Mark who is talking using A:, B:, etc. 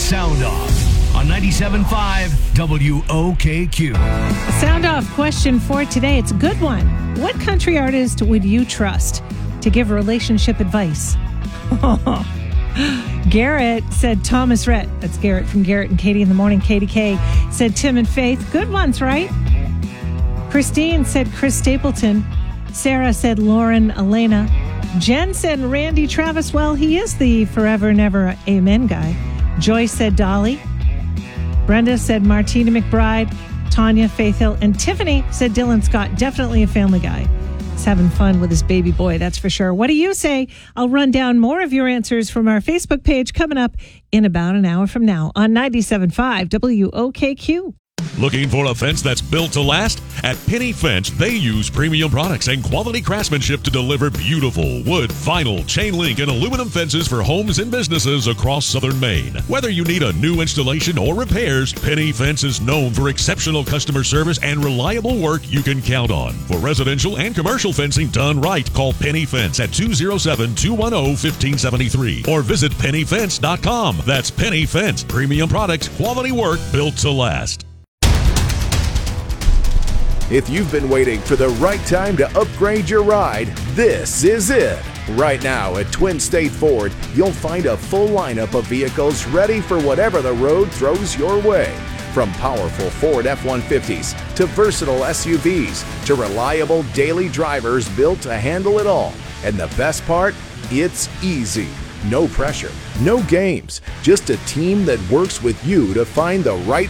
A: Sound Off on 97.5 WOKQ.
B: Sound Off question for today. It's a good one. What country artist would you trust to give relationship advice? Garrett said Thomas Rhett. That's Garrett from Garrett and Katie in the Morning. KDK said Tim and Faith. Good ones, right? Christine said Chris Stapleton. Sarah said Lauren Elena. Jen said Randy Travis. Well, he is the forever never amen guy. Joyce said Dolly. Brenda said Martina McBride. Tanya, Faith Hill, and Tiffany said Dylan Scott. Definitely a family guy. He's having fun with his baby boy, that's for sure. What do you say? I'll run down more of your answers from our Facebook page coming up in about an hour from now on 97.5 WOKQ.
C: Looking for a fence that's built to last? At Penny Fence, they use premium products and quality craftsmanship to deliver beautiful wood, vinyl, chain link, and aluminum fences for homes and businesses across southern Maine. Whether you need a new installation or repairs, Penny Fence is known for exceptional customer service and reliable work you can count on. For residential and commercial fencing done right, call Penny Fence at 207-210-1573 or visit pennyfence.com. That's Penny Fence. Premium products, quality work built to last.
D: If you've been waiting for the right time to upgrade your ride, this is it. Right now at Twin State Ford, you'll find a full lineup of vehicles ready for whatever the road throws your way. From powerful Ford F-150s to versatile SUVs to reliable daily drivers built to handle it all. And the best part? It's easy. No pressure, no games, just a team that works with you to find the right